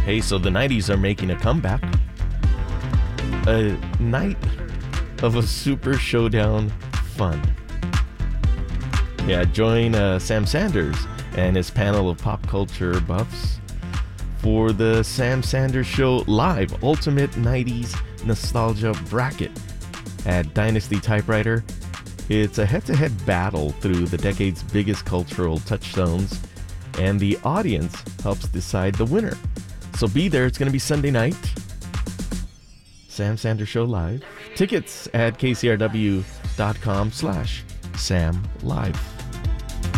Hey, so the 90s are making a comeback. A night of a Super Showdown fun. Yeah, join Sam Sanders and his panel of pop culture buffs for the Sam Sanders Show Live Ultimate 90s Nostalgia Bracket at Dynasty Typewriter. It's a head-to-head battle through the decade's biggest cultural touchstones, and the audience helps decide the winner. So be there. It's going to be Sunday night. Sam Sanders Show Live. Tickets at kcrw.com/SamLive.